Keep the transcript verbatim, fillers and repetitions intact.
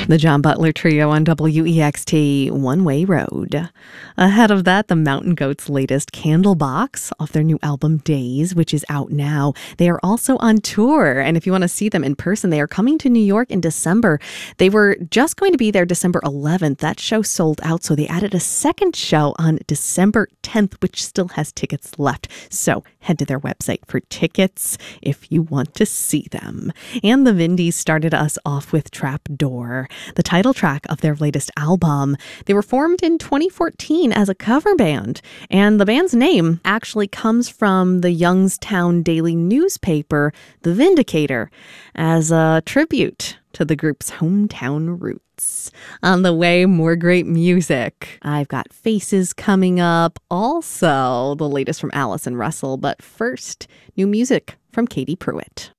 The John Butler Trio on W E X T, One Way Road. Ahead of that, the Mountain Goats' latest Candlebox off their new album Days, which is out now. They are also on tour, and if you want to see them in person, they are coming to New York in December. They were just going to be there December eleventh. That show sold out, so they added a second show on December tenth, which still has tickets left. So head to their website for tickets if you want to see them. And the Vindies started us off with Trapdoor, the title track of their latest album. They were formed in twenty fourteen as a cover band, and the band's name actually comes from the Youngstown daily newspaper, The Vindicator, as a tribute to the group's hometown roots. On the way, more great music. I've got Faces coming up, also the latest from Allison Russell, but first, new music from Katie Pruitt.